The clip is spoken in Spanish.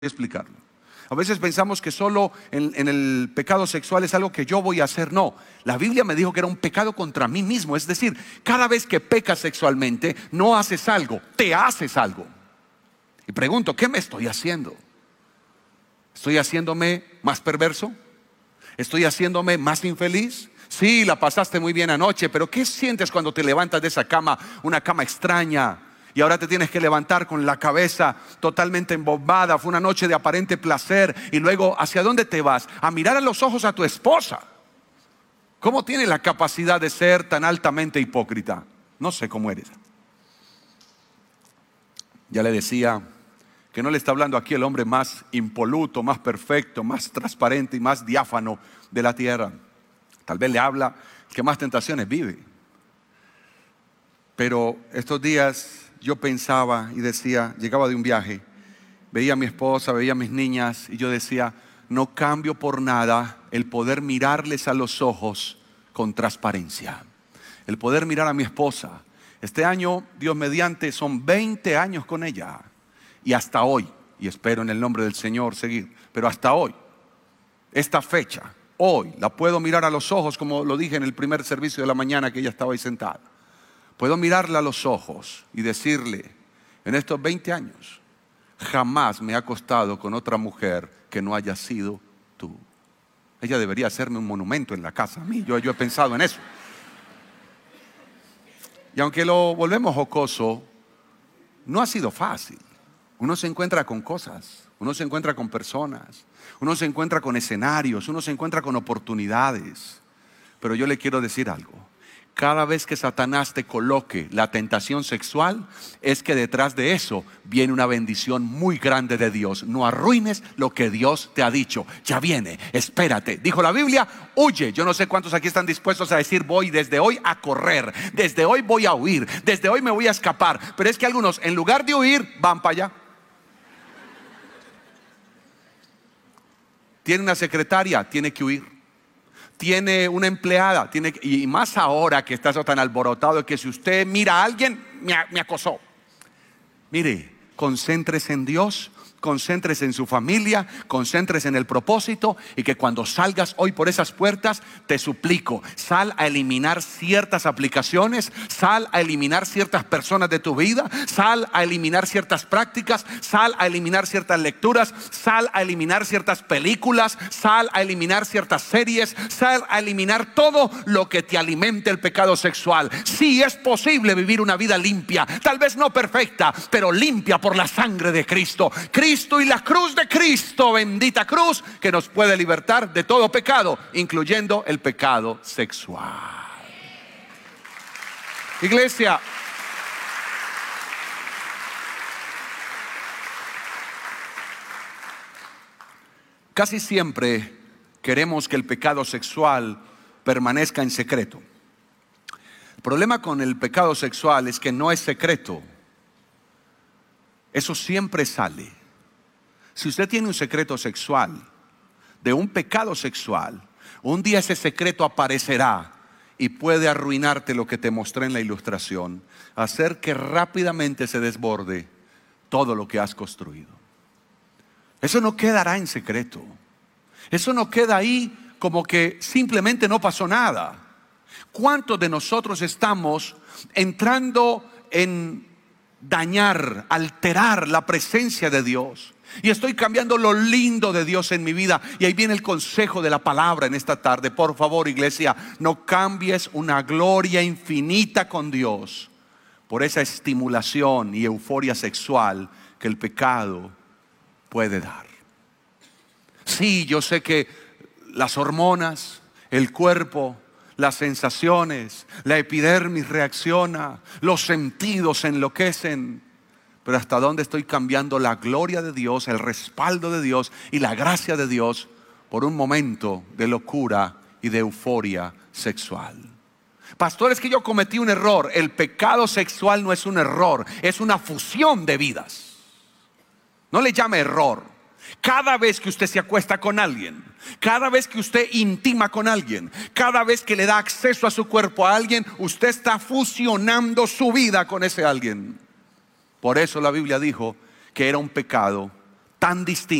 explicarlo. A veces pensamos que solo en el pecado sexual es algo que yo voy a hacer. No, la Biblia me dijo que era un pecado contra mí mismo. Es decir, cada vez que pecas sexualmente, no haces algo, te haces algo. Y pregunto, ¿qué me estoy haciendo? ¿Estoy haciéndome más perverso? ¿Estoy haciéndome más infeliz? Sí, la pasaste muy bien anoche, pero ¿qué sientes cuando te levantas de esa cama, una cama extraña? Y ahora te tienes que levantar con la cabeza totalmente embombada. Fue una noche de aparente placer. Y luego, ¿hacia dónde te vas? A mirar a los ojos a tu esposa. ¿Cómo tiene la capacidad de ser tan altamente hipócrita? No sé cómo eres. Ya le decía que no le está hablando aquí el hombre más impoluto, más perfecto, más transparente y más diáfano de la tierra. Tal vez le habla el que más tentaciones vive. Pero estos días yo pensaba y decía, llegaba de un viaje, veía a mi esposa, veía a mis niñas y yo decía, no cambio por nada el poder mirarles a los ojos con transparencia. El poder mirar a mi esposa. Este año, Dios mediante, son 20 años con ella. Y hasta hoy, y espero en el nombre del Señor seguir, pero hasta hoy, esta fecha, hoy la puedo mirar a los ojos, como lo dije en el primer servicio de la mañana que ella estaba ahí sentada. Puedo mirarla a los ojos y decirle, en estos 20 años, jamás me he acostado con otra mujer que no haya sido tú. Ella debería hacerme un monumento en la casa a mí. Yo he pensado en eso. Y aunque lo volvemos jocoso, no ha sido fácil. Uno se encuentra con cosas, uno se encuentra con personas, uno se encuentra con escenarios, uno se encuentra con oportunidades. Pero yo le quiero decir algo. Cada vez que Satanás te coloque la tentación sexual, es que detrás de eso viene una bendición muy grande de Dios. No arruines lo que Dios te ha dicho. Ya viene, espérate. Dijo la Biblia, huye. Yo no sé cuántos aquí están dispuestos a decir, voy desde hoy a correr, desde hoy voy a huir, desde hoy me voy a escapar. Pero es que algunos, en lugar de huir, van para allá. Tiene una secretaria, tiene que huir. Tiene una empleada, y más ahora que está eso tan alborotado, que si usted mira a alguien, me acosó. Mire, concéntrese en Dios, concéntrese en su familia, concéntrese en el propósito, y que cuando salgas hoy por esas puertas, te suplico, sal a eliminar ciertas aplicaciones, sal a eliminar ciertas personas de tu vida, sal a eliminar ciertas prácticas, sal a eliminar ciertas lecturas, sal a eliminar ciertas películas, sal a eliminar ciertas series, sal a eliminar todo lo que te alimente el pecado sexual. Sí es posible vivir una vida limpia, tal vez no perfecta, pero limpia por la sangre de Cristo. Cristo y la cruz de Cristo, bendita cruz que nos puede libertar de todo pecado, incluyendo el pecado sexual. Iglesia, casi siempre queremos que el pecado sexual permanezca en secreto. El problema con el pecado sexual es que no es secreto. Eso siempre sale. Si usted tiene un secreto sexual, de un pecado sexual, un día ese secreto aparecerá y puede arruinarte lo que te mostré en la ilustración, hacer que rápidamente se desborde todo lo que has construido. Eso no quedará en secreto. Eso no queda ahí como que simplemente no pasó nada. ¿Cuántos de nosotros estamos entrando en dañar, alterar la presencia de Dios? Y estoy cambiando lo lindo de Dios en mi vida. Y ahí viene el consejo de la palabra en esta tarde. Por favor, iglesia, no cambies una gloria infinita con Dios por esa estimulación y euforia sexual que el pecado puede dar. Sí, yo sé que las hormonas, el cuerpo, las sensaciones, la epidermis reacciona, los sentidos enloquecen. Pero ¿hasta dónde estoy cambiando la gloria de Dios, el respaldo de Dios y la gracia de Dios por un momento de locura y de euforia sexual? Pastor, es que yo cometí un error. El pecado sexual no es un error, es una fusión de vidas. No le llame error. Cada vez que usted se acuesta con alguien, cada vez que usted intima con alguien, cada vez que le da acceso a su cuerpo a alguien, usted está fusionando su vida con ese alguien. Por eso la Biblia dijo que era un pecado tan distinto.